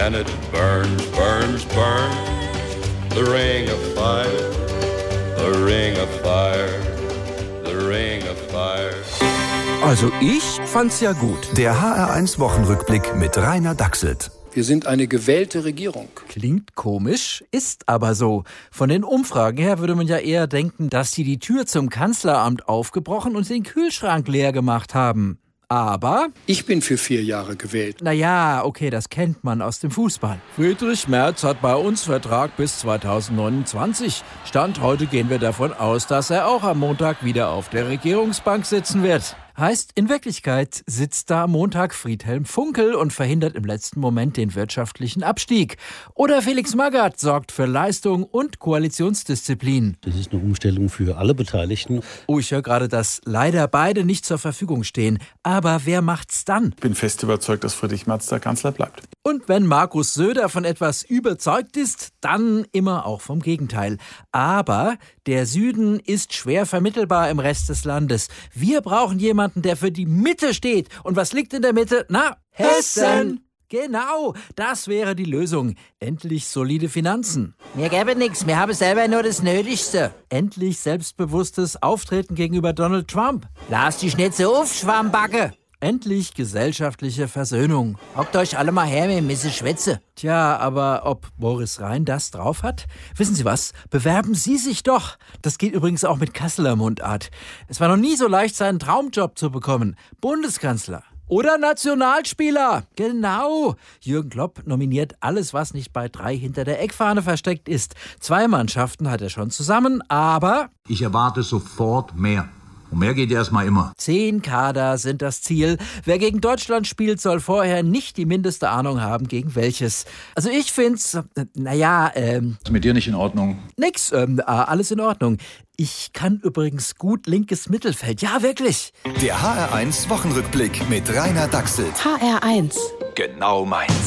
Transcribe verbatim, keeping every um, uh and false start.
and it burns, burns, burns. The ring of fire, the ring of fire, the ring of fire. Also ich fand's ja gut. Der H R eins Wochenrückblick mit Rainer Dachselt. Wir sind eine gewählte Regierung. Klingt komisch, ist aber so. Von den Umfragen her würde man ja eher denken, dass sie die Tür zum Kanzleramt aufgebrochen und den Kühlschrank leer gemacht haben. Aber... Ich bin für vier Jahre gewählt. Naja, okay, das kennt man aus dem Fußball. Friedrich Merz hat bei uns Vertrag bis zweitausendneunundzwanzig. Stand heute gehen wir davon aus, dass er auch am Montag wieder auf der Regierungsbank sitzen wird. Heißt, in Wirklichkeit sitzt da am Montag Friedhelm Funkel und verhindert im letzten Moment den wirtschaftlichen Abstieg. Oder Felix Magath sorgt für Leistung und Koalitionsdisziplin. Das ist eine Umstellung für alle Beteiligten. Oh, ich höre gerade, dass leider beide nicht zur Verfügung stehen. Aber wer macht's dann? Ich bin fest überzeugt, dass Friedrich Merz der Kanzler bleibt. Und wenn Markus Söder von etwas überzeugt ist, dann immer auch vom Gegenteil. Aber der Süden ist schwer vermittelbar im Rest des Landes. Wir brauchen jemanden, der für die Mitte steht. Und was liegt in der Mitte? Na, Hessen! Genau, das wäre die Lösung. Endlich solide Finanzen. Mir gäbe nichts, wir haben selber nur das Nötigste. Endlich selbstbewusstes Auftreten gegenüber Donald Trump. Lass dich nicht so auf, Schwammbacke. Endlich gesellschaftliche Versöhnung. Hockt euch alle mal her, wir müssen schwätze. Tja, aber ob Boris Rhein das drauf hat? Wissen Sie was? Bewerben Sie sich doch. Das geht übrigens auch mit Kasseler Mundart. Es war noch nie so leicht, seinen Traumjob zu bekommen. Bundeskanzler. Oder Nationalspieler. Genau. Jürgen Klopp nominiert alles, was nicht bei drei hinter der Eckfahne versteckt ist. Zwei Mannschaften hat er schon zusammen, aber... Ich erwarte sofort mehr. Und mehr geht erstmal immer. Zehn Kader sind das Ziel. Wer gegen Deutschland spielt, soll vorher nicht die mindeste Ahnung haben, gegen welches. Also ich find's, naja, ähm... Ist mit dir nicht in Ordnung? Nix, ähm, alles in Ordnung. Ich kann übrigens gut linkes Mittelfeld. Ja, wirklich. Der H R eins Wochenrückblick mit Rainer Dachselt. H R eins. Genau meins.